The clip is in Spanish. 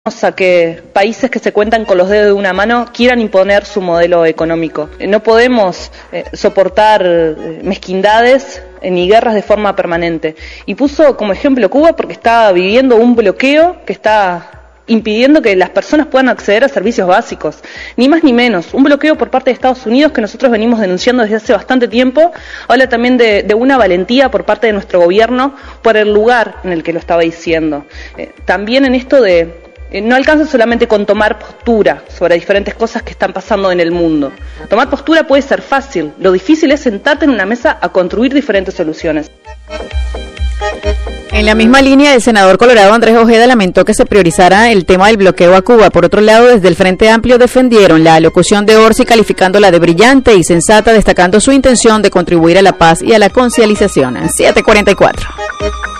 a que países que se cuentan con los dedos de una mano quieran imponer su modelo económico. No podemos soportar mezquindades ni guerras de forma permanente. Y puso como ejemplo Cuba porque está viviendo un bloqueo que está impidiendo que las personas puedan acceder a servicios básicos, ni más ni menos. Un bloqueo por parte de Estados Unidos que nosotros venimos denunciando desde hace bastante tiempo. Habla también de una valentía por parte de nuestro gobierno por el lugar en el que lo estaba diciendo. También en esto de no alcanza solamente con tomar postura sobre diferentes cosas que están pasando en el mundo. Tomar postura puede ser fácil, lo difícil es sentarte en una mesa a construir diferentes soluciones. En la misma línea, el senador colorado Andrés Ojeda lamentó que se priorizara el tema del bloqueo a Cuba. Por otro lado, desde el Frente Amplio defendieron la alocución de Orsi, calificándola de brillante y sensata, destacando su intención de contribuir a la paz y a la conciliación. 7:44.